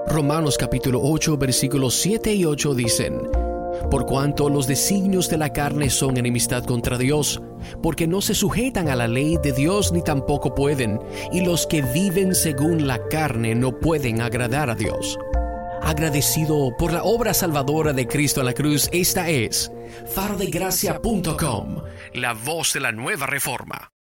Romanos capítulo 8, versículos 7 y 8 dicen: Por cuanto los designios de la carne son enemistad contra Dios, porque no se sujetan a la ley de Dios ni tampoco pueden, y los que viven según la carne no pueden agradar a Dios. Agradecido por la obra salvadora de Cristo en la cruz, esta es farodegracia.com, la voz de la nueva reforma.